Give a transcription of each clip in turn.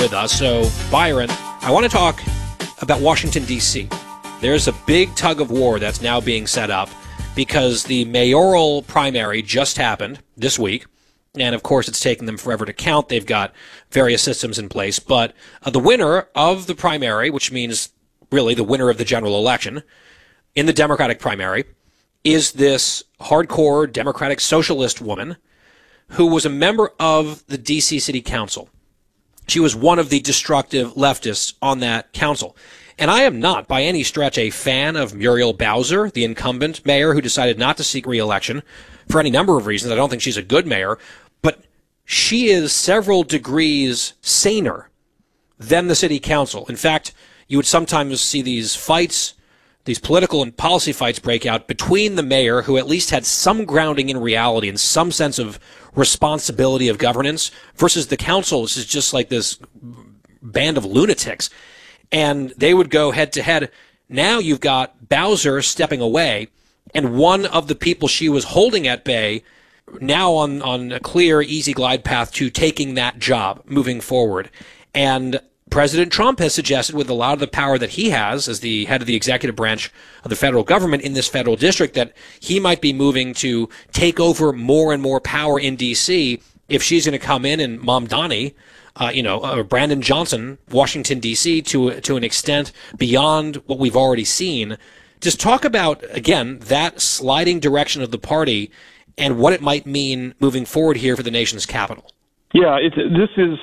with us. So, Byron, I want to talk about Washington, D.C. There's a big tug of war that's now being set up because the mayoral primary just happened this week. And, of course, it's taken them forever to count. They've got various systems in place. But the winner of the primary, which means really the winner of the general election in the Democratic primary, is this hardcore Democratic socialist woman who was a member of the D.C. City Council. She was one of the destructive leftists on that council. And I am not, by any stretch, a fan of Muriel Bowser, the incumbent mayor who decided not to seek re-election for any number of reasons. I don't think she's a good mayor. But she is several degrees saner than the city council. In fact, you would sometimes see these fights, these political and policy fights break out between the mayor, who at least had some grounding in reality and some sense of responsibility of governance, versus the council. This is just like this band of lunatics. And they would go head to head. Now you've got Bowser stepping away, and one of the people she was holding at bay now on a clear, easy glide path to taking that job moving forward. And President Trump has suggested, with a lot of the power that he has as the head of the executive branch of the federal government in this federal district, that he might be moving to take over more and more power in D.C. if she's going to come in and Mamdani, Brandon Johnson, Washington, D.C., to an extent beyond what we've already seen. Just talk about, again, that sliding direction of the party and what it might mean moving forward here for the nation's capital. Yeah, this is,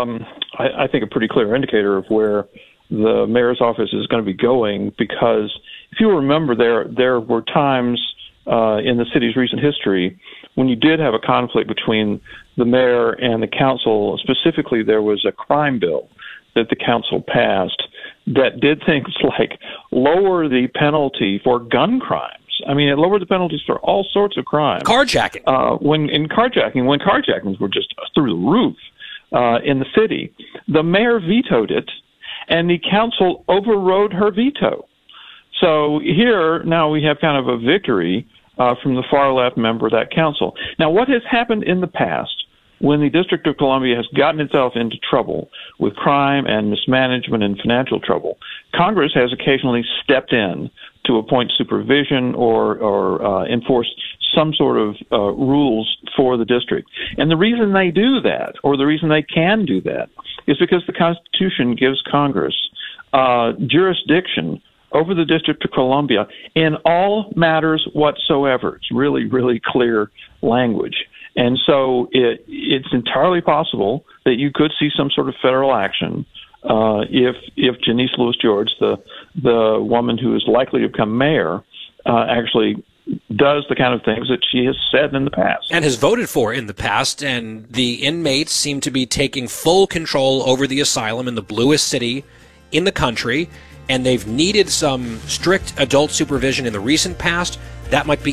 I think, a pretty clear indicator of where the mayor's office is going to be going, because if you remember, there were times in the city's recent history when you did have a conflict between the mayor and the council. Specifically, there was a crime bill that the council passed that did things like lower the penalty for gun crimes. I mean, it lowered the penalties for all sorts of crimes. Carjacking. When carjackings were just through the roof in the city, the mayor vetoed it, and the council overrode her veto. So here now we have kind of a victory from the far left member of that council. Now, what has happened in the past when the District of Columbia has gotten itself into trouble with crime and mismanagement and financial trouble, Congress has occasionally stepped in to appoint supervision or enforce some sort of rules for the district. And the reason they do that, or the reason they can do that, is because the Constitution gives Congress jurisdiction over the District of Columbia in all matters whatsoever. It's really, really clear language. And so it's entirely possible that you could see some sort of federal action if Janice Louis George, the woman who is likely to become mayor, actually does the kind of things that she has said in the past. And has voted for in the past. And the inmates seem to be taking full control over the asylum in the bluest city in the country. And they've needed some strict adult supervision in the recent past. That might be